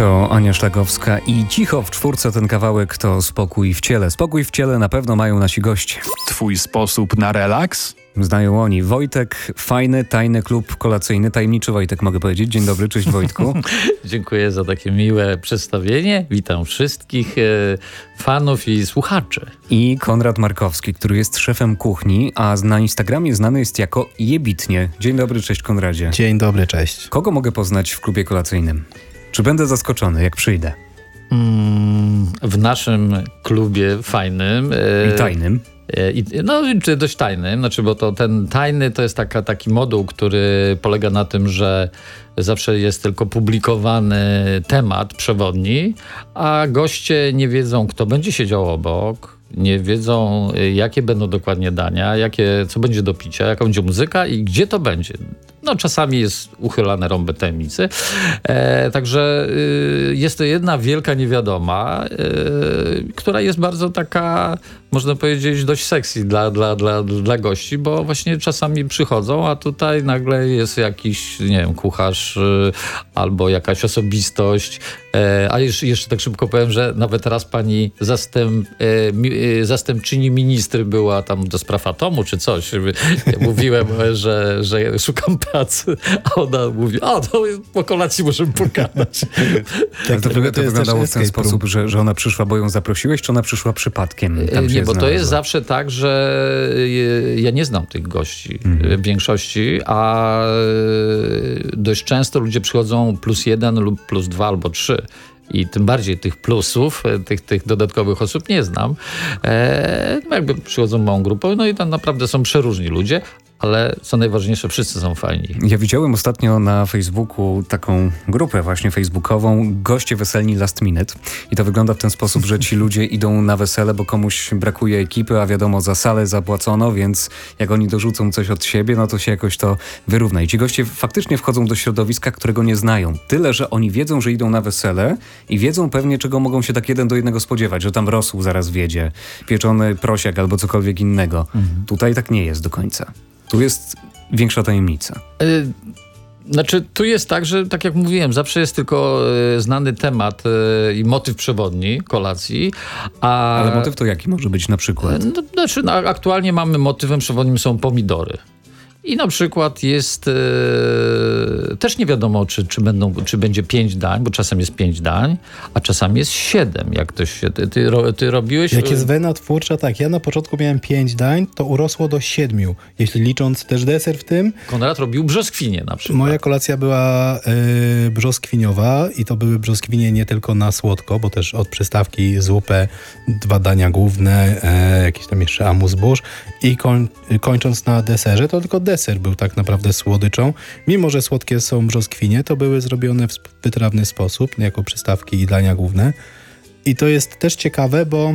To Ania Szlagowska i cicho w czwórce ten kawałek to Spokój w ciele. Spokój w ciele na pewno mają nasi goście. Twój sposób na relaks? Znają oni. Wojtek, fajny, tajny klub kolacyjny. Tajemniczy Wojtek, mogę powiedzieć. Dzień dobry, cześć Wojtku. Dziękuję za takie miłe przedstawienie. Witam wszystkich fanów i słuchaczy. I Konrad Markowski, który jest szefem kuchni, a na Instagramie znany jest jako Jebitnie. Dzień dobry, cześć Konradzie. Dzień dobry, cześć. Kogo mogę poznać w klubie kolacyjnym? Czy będę zaskoczony, jak przyjdę? W naszym klubie fajnym. I tajnym. Czy dość tajnym, bo to ten tajny to jest taki moduł, który polega na tym, że zawsze jest tylko publikowany temat przewodni, a goście nie wiedzą, kto będzie siedział obok, nie wiedzą, jakie będą dokładnie dania, co będzie do picia, jaka będzie muzyka i gdzie to będzie. Czasami jest uchylane rąbem tajemnicy. Także jest to jedna wielka niewiadoma, która jest bardzo taka, można powiedzieć, dość sexy dla gości, bo właśnie czasami przychodzą, a tutaj nagle jest jakiś, nie wiem, kucharz albo jakaś osobistość. A jeszcze tak szybko powiem, że nawet raz pani zastępczyni ministry była tam do spraw atomu czy coś. Ja mówiłem, że szukam pracy, a ona mówi, to po kolacji możemy pogadać. Tak, to wyglądało w ten sposób, że ona przyszła, bo ją zaprosiłeś, czy ona przyszła przypadkiem? Nie, bo to jest zawsze tak, że ja nie znam tych gości w większości, a dość często ludzie przychodzą +1 lub +2 albo 3. I tym bardziej tych plusów, tych dodatkowych osób nie znam. Jakby przychodzą małą grupą, i tam naprawdę są przeróżni ludzie, ale co najważniejsze, wszyscy są fajni. Ja widziałem ostatnio na Facebooku taką grupę właśnie facebookową, goście weselni last minute. I to wygląda w ten sposób, że ci ludzie idą na wesele, bo komuś brakuje ekipy, a wiadomo, za salę zapłacono, więc jak oni dorzucą coś od siebie, to się jakoś to wyrówna. I ci goście faktycznie wchodzą do środowiska, którego nie znają. Tyle, że oni wiedzą, że idą na wesele i wiedzą pewnie, czego mogą się tak 1 do 1 spodziewać, że tam rosół zaraz wiedzie, pieczony prosiak albo cokolwiek innego. Tutaj tak nie jest do końca. Tu jest większa tajemnica. Tu jest tak, że tak jak mówiłem, zawsze jest tylko znany temat i motyw przewodni kolacji. Ale motyw to jaki może być na przykład? Aktualnie mamy motywem przewodnim są pomidory. I na przykład jest, też nie wiadomo, czy będzie 5 dań, bo czasem jest 5 dań, a czasami jest 7. Jak to się, ty robiłeś? Jak jest wena twórcza, tak. Ja na początku miałem 5 dań, to urosło do 7, jeśli licząc też deser w tym. Konrad robił brzoskwinie na przykład. Moja kolacja była brzoskwiniowa i to były brzoskwinie nie tylko na słodko, bo też od przystawki zupę, 2 dania główne, jakiś tam jeszcze amuse-bouche i kończąc na deserze, to tylko deser był tak naprawdę słodyczą. Mimo że słodkie są brzoskwinie, to były zrobione w wytrawny sposób, jako przystawki i dania główne. I to jest też ciekawe, bo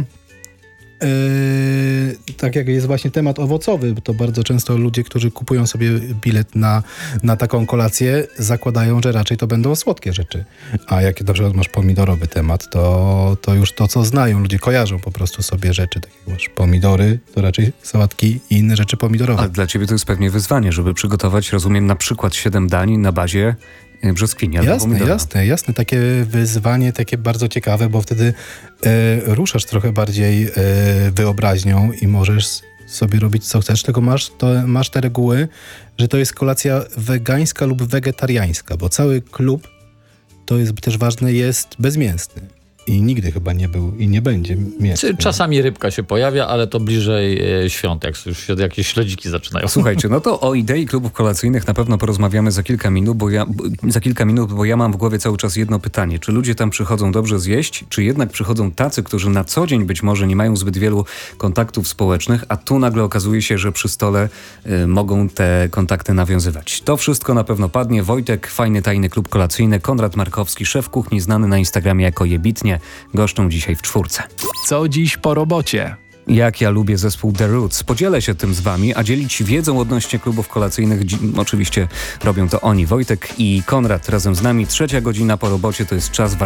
tak jak jest właśnie temat owocowy, to bardzo często ludzie, którzy kupują sobie bilet na taką kolację, zakładają, że raczej to będą słodkie rzeczy. A jak na przykład masz pomidorowy temat, to już to, co znają, ludzie kojarzą po prostu sobie rzeczy. Tak jak masz pomidory, to raczej sałatki i inne rzeczy pomidorowe. A dla ciebie to jest pewnie wyzwanie, żeby przygotować, rozumiem, na przykład 7 dań na bazie brzoskwini. Jasne. Takie wyzwanie, takie bardzo ciekawe, bo wtedy ruszasz trochę bardziej wyobraźnią i możesz sobie robić co chcesz, tylko masz te reguły, że to jest kolacja wegańska lub wegetariańska, bo cały klub, to jest też ważne, jest bezmięsny. I nigdy chyba nie był i nie będzie mięsny. Czasami rybka się pojawia, ale to bliżej świąt, jak już się jakieś śledziki zaczynają. Słuchajcie, to o idei klubów kolacyjnych na pewno porozmawiamy za kilka minut, bo ja mam w głowie cały czas jedno pytanie. Czy ludzie tam przychodzą dobrze zjeść, czy jednak przychodzą tacy, którzy na co dzień być może nie mają zbyt wielu kontaktów społecznych, a tu nagle okazuje się, że przy stole mogą te kontakty nawiązywać. To wszystko na pewno padnie. Wojtek, fajny, tajny klub kolacyjny, Konrad Markowski, szef kuchni, znany na Instagramie jako Jebitnie, goszczą dzisiaj w czwórce. Co dziś po robocie? Jak ja lubię zespół The Roots. Podzielę się tym z wami, a dzielić wiedzą odnośnie klubów kolacyjnych oczywiście robią to oni. Wojtek i Konrad razem z nami. 3 godzina po robocie to jest czas